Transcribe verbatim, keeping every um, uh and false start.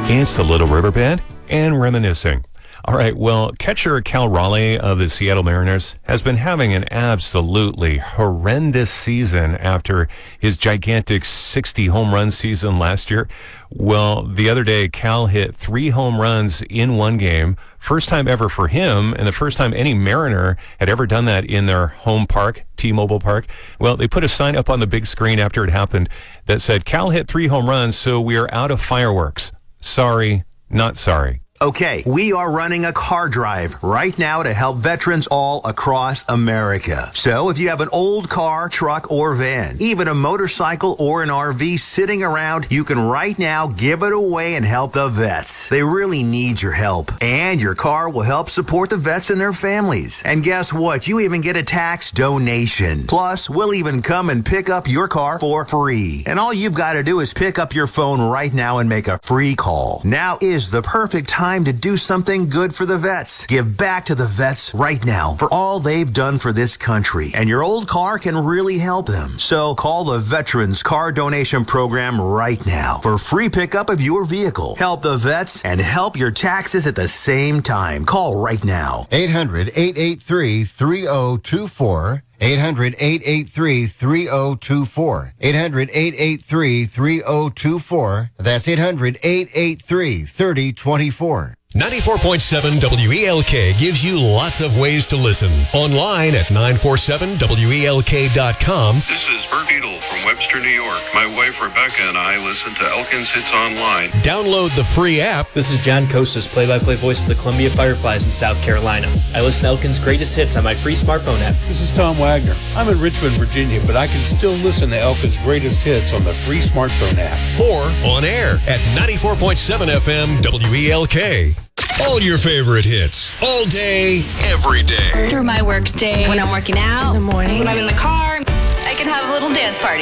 It's the Little River Band and Reminiscing. All right, well, catcher Cal Raleigh of the Seattle Mariners has been having an absolutely horrendous season after his gigantic sixty home run season last year. Well, the other day, Cal hit three home runs in one game. First time ever for him, and the first time any Mariner had ever done that in their home park, T-Mobile Park. Well, they put a sign up on the big screen after it happened that said, "Cal hit three home runs, so we are out of fireworks. Sorry, not sorry." Okay, we are running a car drive right now to help veterans all across America. So if you have an old car, truck, or van, even a motorcycle or an R V sitting around, you can right now give it away and help the vets. They really need your help. And your car will help support the vets and their families. And guess what? You even get a tax donation. Plus, we'll even come and pick up your car for free. And all you've got to do is pick up your phone right now and make a free call. Now is the perfect time to do something good for the vets. Give back to the vets right now for all they've done for this country. And your old car can really help them. So call the Veterans Car Donation Program right now for free pickup of your vehicle. Help the vets and help your taxes at the same time. Call right now. eight hundred, eight eight three, three oh two four. eight hundred, eight eight three, three oh two four. eight hundred, eight eight three, three oh two four. That's eight hundred, eight eight three, three oh two four. ninety-four point seven W E L K gives you lots of ways to listen. Online at nine four seven W E L K dot com. This is Bert Beadle from Webster, New York. My wife Rebecca and I listen to Elkins Hits Online. Download the free app. This is John Kostas, play-by-play voice of the Columbia Fireflies in South Carolina. I listen to Elkins' greatest hits on my free smartphone app. This is Tom Wagner. I'm in Richmond, Virginia, but I can still listen to Elkins' greatest hits on the free smartphone app. Or on air at ninety-four point seven F M W E L K. All your favorite hits, all day, every day. Through my work day, when I'm working out, in the morning, when I'm in the car, I can have a little dance party.